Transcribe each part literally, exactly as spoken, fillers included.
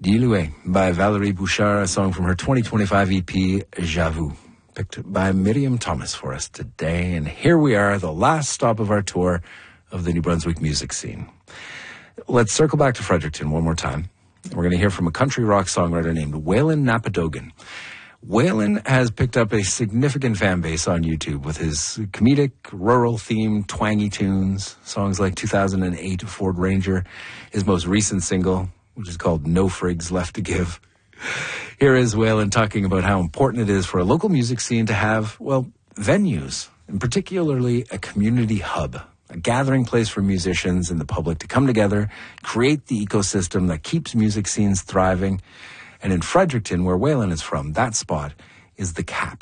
Dilué by Valérie Bouchard, a song from her twenty twenty-five E P, J'avoue, picked by Miriam Thomas for us today. And here we are, the last stop of our tour of the New Brunswick music scene. Let's circle back to Fredericton one more time. We're going to hear from a country rock songwriter named Waylon Napadogan. Waylon has picked up a significant fan base on YouTube with his comedic, rural-themed, twangy tunes, songs like two thousand eight Ford Ranger, his most recent single, which is called No Frigs Left to Give. Here is Waylon talking about how important it is for a local music scene to have, well, venues, and particularly a community hub, a gathering place for musicians and the public to come together, create the ecosystem that keeps music scenes thriving. And in Fredericton, where Waylon is from, that spot is the Cap.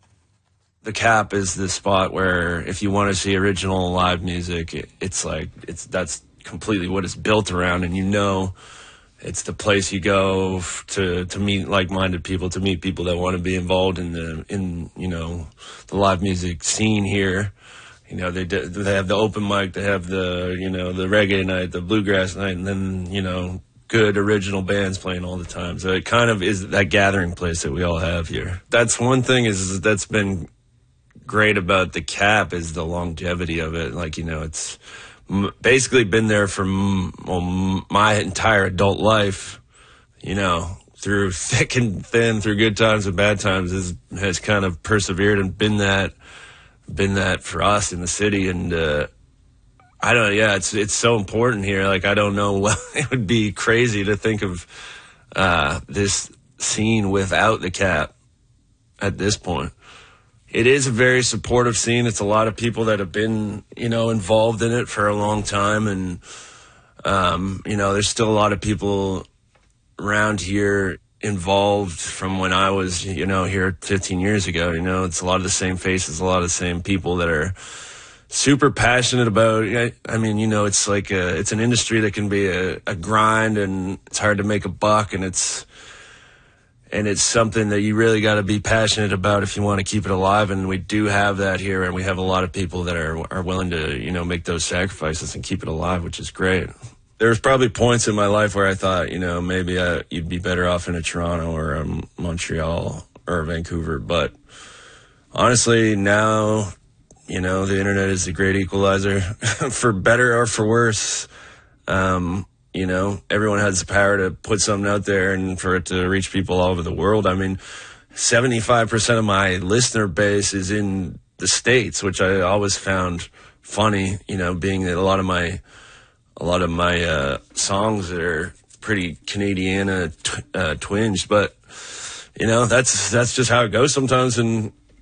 The Cap is the spot where if you want to see original live music, it, it's like, it's that's completely what it's built around. And you know, it's the place you go to to meet like-minded people, to meet people that want to be involved in the, in, you know, the live music scene here. You know, they they have the open mic, they have the, you know, the reggae night, the bluegrass night, and then, you know, good original bands playing all the time. So it kind of is that gathering place that we all have here. That's one thing is that's been great about the Cap is the longevity of it. Like, you know, it's m- basically been there for m- well, m- my entire adult life, you know, through thick and thin, through good times and bad times, has, has kind of persevered and been that, been that for us in the city. And, uh, I don't, yeah, it's, it's so important here. Like, I don't know, it would be crazy to think of, uh, this scene without the Cap at this point. It is a very supportive scene. It's a lot of people that have been, you know, involved in it for a long time. And, um, you know, there's still a lot of people around here involved from when I was, you know, here fifteen years ago. You know, it's a lot of the same faces, a lot of the same people that are super passionate about. I, I mean, you know, it's like a, it's an industry that can be a, a grind, and it's hard to make a buck, and it's and it's something that you really got to be passionate about if you want to keep it alive. And we do have that here, and we have a lot of people that are are willing to, you know, make those sacrifices and keep it alive, which is great. There was probably points in my life where I thought, you know, maybe I, you'd be better off in a Toronto or a Montreal or a Vancouver, but honestly, now, you know, the internet is a great equalizer for better or for worse. Um, you know, everyone has the power to put something out there and for it to reach people all over the world. I mean, seventy-five percent of my listener base is in the States, which I always found funny, you know, being that a lot of my, a lot of my, uh, songs are pretty Canadiana, uh, twinged, but, you know, that's, that's just how it goes sometimes. And